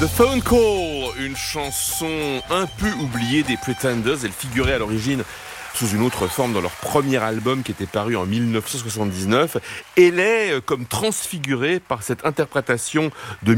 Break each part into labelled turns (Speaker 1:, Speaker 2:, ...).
Speaker 1: The Phone Call, une chanson un peu oubliée des Pretenders. Elle figurait à l'origine sous une autre forme dans leur premier album qui était paru en 1979. Elle est comme transfigurée par cette interprétation de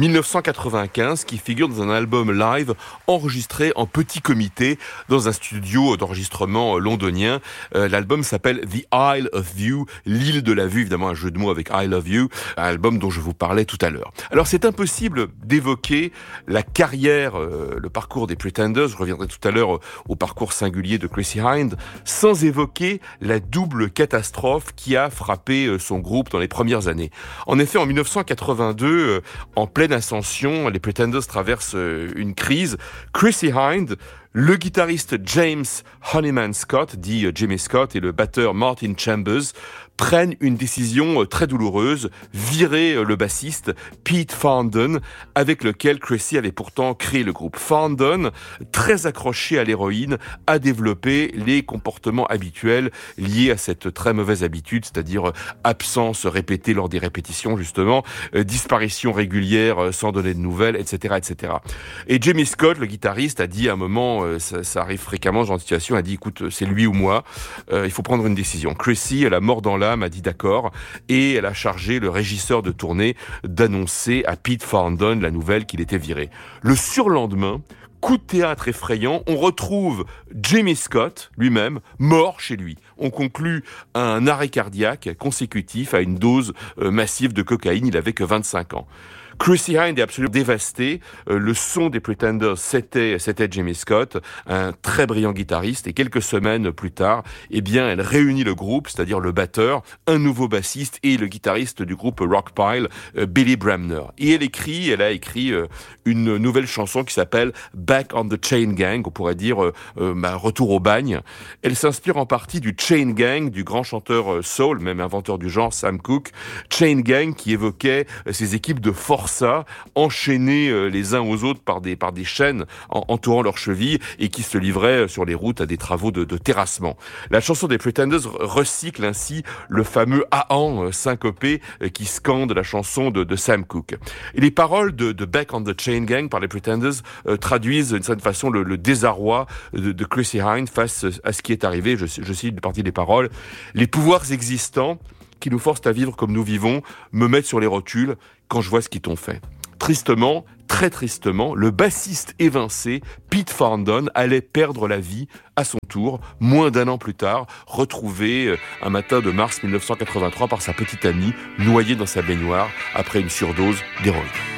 Speaker 1: 1995 qui figure dans un album live enregistré en petit comité dans un studio d'enregistrement londonien. L'album s'appelle The Isle of View, l'île de la vue, évidemment un jeu de mots avec I Love You, un album dont je vous parlais tout à l'heure. Alors c'est impossible d'évoquer la carrière, le parcours des Pretenders, je reviendrai tout à l'heure au parcours singulier de Chrissie Hynde, sans évoquer la double catastrophe qui a frappé son groupe dans les premières années. En effet, en 1982, en pleine ascension, les Pretenders traversent une crise. Chrissie Hynde, le guitariste James Honeyman Scott, dit Jimmy Scott, et le batteur Martin Chambers prennent une décision très douloureuse, virer le bassiste Pete Fountain, avec lequel Chrissie avait pourtant créé le groupe. Fountain, très accroché à l'héroïne, a développé les comportements habituels liés à cette très mauvaise habitude, c'est-à-dire absence répétée lors des répétitions, justement, disparition régulière sans donner de nouvelles, etc., etc. Et Jimmy Scott, le guitariste, a dit à un moment, ça arrive fréquemment dans ce genre de situation, a dit, écoute, c'est lui ou moi, il faut prendre une décision. Chrissie, la mort dans l'âme, a dit d'accord, et elle a chargé le régisseur de tournée d'annoncer à Pete Fountain la nouvelle qu'il était viré. Le surlendemain, coup de théâtre effrayant, on retrouve Jimmy Scott lui-même mort chez lui. On conclut un arrêt cardiaque consécutif à une dose massive de cocaïne. Il avait que 25 ans. Chrissie Hynde est absolument dévastée. Le son des Pretenders, c'était Jimmy Scott, un très brillant guitariste. Et quelques semaines plus tard, elle réunit le groupe, c'est-à-dire le batteur, un nouveau bassiste et le guitariste du groupe Rockpile, Billy Bremner. Et elle a écrit une nouvelle chanson qui s'appelle Back on the Chain Gang, on pourrait dire retour au bagne. Elle s'inspire en partie du Chain Gang, du grand chanteur soul, même inventeur du genre, Sam Cooke. Chain Gang qui évoquait ces équipes de forçats enchaînés les uns aux autres par des chaînes entourant leurs chevilles et qui se livraient sur les routes à des travaux de terrassement. La chanson des Pretenders recycle ainsi le fameux Ahan syncopé qui scande la chanson de Sam Cooke. Et les paroles de Back on the Chain Gang par les Pretenders traduisent d'une certaine façon le désarroi de Chrissie Hynde face à ce qui est arrivé. Je cite une partie des paroles. Les pouvoirs existants qui nous forcent à vivre comme nous vivons me mettent sur les rotules quand je vois ce qu'ils t'ont fait. Tristement, très tristement, le bassiste évincé, Pete Fountain, allait perdre la vie à son tour, moins d'un an plus tard, retrouvé un matin de mars 1983 par sa petite amie, noyée dans sa baignoire après une surdose d'héroïne.